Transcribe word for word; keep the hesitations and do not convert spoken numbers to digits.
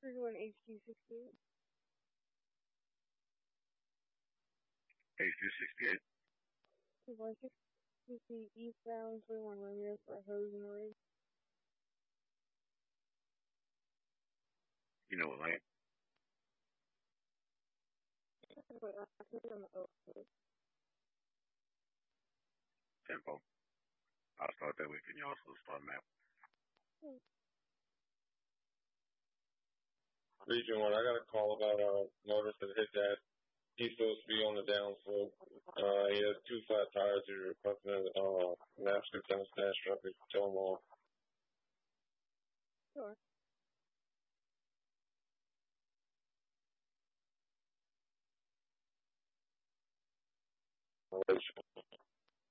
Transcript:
thirty-one H G sixty-eight. H G sixty-eight. one six fifty eastbound, twenty-one Romeo for Hose and Rig. You know what lane? Wait, I put it on the O. Tempo. I'll start that way. Can you also start map? Hmm. Region one, I got a call about a motorist that hit that. He's supposed to be on the downslope. Uh, he has two flat tires. He's requesting a uh, National Tennis Dash truck. He's tell him off. Sure.